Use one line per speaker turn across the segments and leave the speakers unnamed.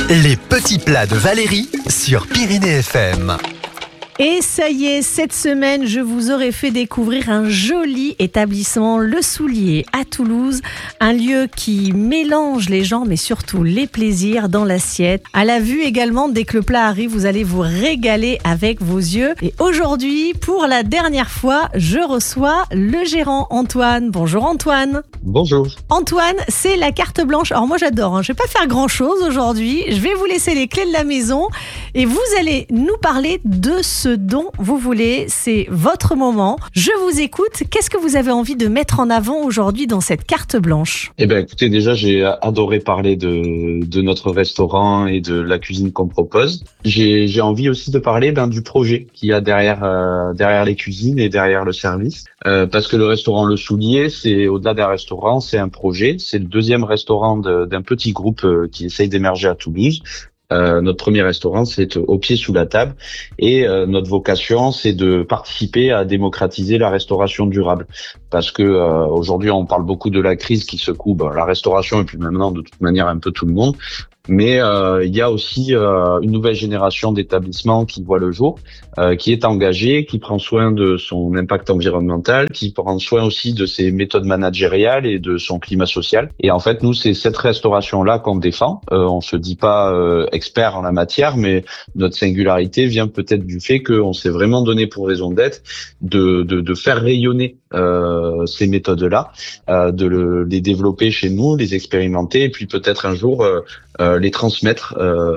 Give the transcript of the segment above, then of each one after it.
Les petits plats de Valérie sur Pyrénées FM.
Et ça y est, cette semaine, je vous aurais fait découvrir un joli établissement, Le Soulier, à Toulouse. Un lieu qui mélange les gens, mais surtout les plaisirs dans l'assiette. À la vue également, dès que le plat arrive, vous allez vous régaler avec vos yeux. Et aujourd'hui, pour la dernière fois, je reçois le gérant Antoine. Bonjour Antoine.
Bonjour.
Antoine, c'est la carte blanche. Alors moi j'adore, je ne vais pas faire grand chose aujourd'hui. Je vais vous laisser les clés de la maison et vous allez nous parler de ce dont vous voulez. C'est votre moment. Je vous écoute. Qu'est-ce que vous avez envie de mettre en avant aujourd'hui dans cette carte blanche ?
Eh bien, écoutez, déjà, j'ai adoré parler de notre restaurant et de la cuisine qu'on propose. J'ai envie aussi de parler du projet qu'il y a derrière les cuisines et derrière le service. Parce que le restaurant Le Soulier, c'est au-delà d'un restaurant, c'est un projet. C'est le deuxième restaurant d'un petit groupe qui essaye d'émerger à Toulouse. Notre premier restaurant, c'est Au pied sous la table, et notre vocation, c'est de participer à démocratiser la restauration durable, parce que aujourd'hui, on parle beaucoup de la crise qui secoue la restauration et puis maintenant de toute manière un peu tout le monde. Mais il y a aussi une nouvelle génération d'établissements qui voit le jour, qui est engagée, qui prend soin de son impact environnemental, qui prend soin aussi de ses méthodes managériales et de son climat social. Et en fait, nous, c'est cette restauration-là qu'on défend. On se dit pas expert en la matière, mais notre singularité vient peut-être du fait qu'on s'est vraiment donné pour raison d'être de faire rayonner ces méthodes-là, de les développer chez nous, les expérimenter, et puis peut-être un jour les transmettre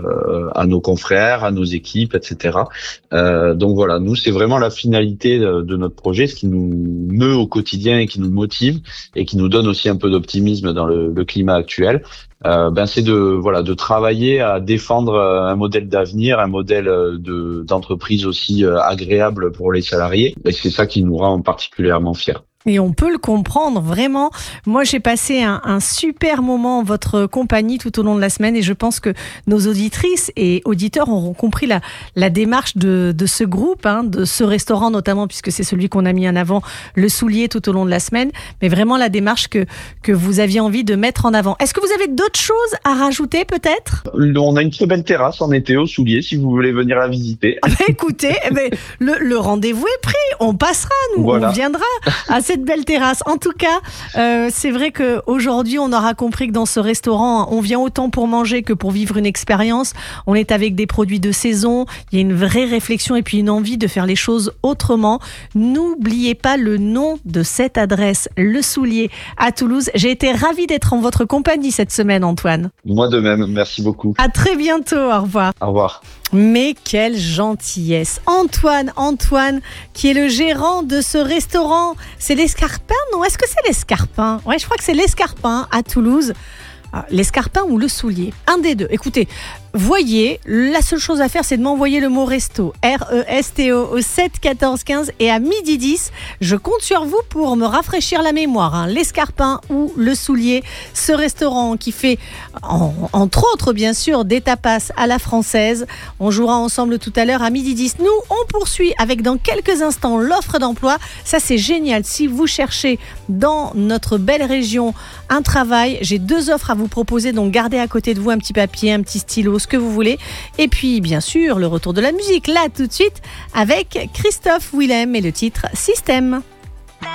à nos confrères, à nos équipes, etc. Donc voilà, nous, c'est vraiment la finalité de notre projet, ce qui nous meut au quotidien et qui nous motive et qui nous donne aussi un peu d'optimisme dans le climat actuel. C'est de travailler à défendre un modèle d'avenir, un modèle d'entreprise aussi agréable pour les salariés. Et c'est ça qui nous rend particulièrement fiers.
Et on peut le comprendre, vraiment. Moi, j'ai passé un super moment en votre compagnie tout au long de la semaine et je pense que nos auditrices et auditeurs auront compris la démarche de ce groupe, de ce restaurant notamment, puisque c'est celui qu'on a mis en avant, Le Soulier, tout au long de la semaine, mais vraiment la démarche que vous aviez envie de mettre en avant. Est-ce que vous avez d'autres choses à rajouter peut-être ?
On a une très belle terrasse en été au Soulier, si vous voulez venir la visiter.
Écoutez, le rendez-vous est pris, on passera, on viendra à cette belle terrasse. En tout cas, c'est vrai qu'aujourd'hui, on aura compris que dans ce restaurant, on vient autant pour manger que pour vivre une expérience. On est avec des produits de saison. Il y a une vraie réflexion et puis une envie de faire les choses autrement. N'oubliez pas le nom de cette adresse, Le Soulier à Toulouse. J'ai été ravie d'être en votre compagnie cette semaine, Antoine.
Moi de même, merci beaucoup.
À très bientôt, au revoir.
Au revoir.
Mais quelle gentillesse. Antoine, qui est le gérant de ce restaurant. C'est l'Escarpin, non ? Est-ce que c'est l'Escarpin ? Ouais, je crois que c'est l'Escarpin à Toulouse. L'Escarpin ou Le Soulier, un des deux. Écoutez, voyez, la seule chose à faire, c'est de m'envoyer le mot resto, R-E-S-T-O, au 7 14 15 et à 12h10, je compte sur vous pour me rafraîchir la mémoire. L'Escarpin ou Le Soulier, ce restaurant qui fait, entre autres bien sûr, des tapas à la française. On jouera ensemble tout à l'heure à 12h10. Nous, on poursuit avec dans quelques instants l'offre d'emploi. Ça, c'est génial. Si vous cherchez dans notre belle région un travail, j'ai 2 offres à vous proposer, donc gardez à côté de vous un petit papier, un petit stylo, ce que vous voulez. Et puis, bien sûr, le retour de la musique, là, tout de suite, avec Christophe Willem et le titre Système.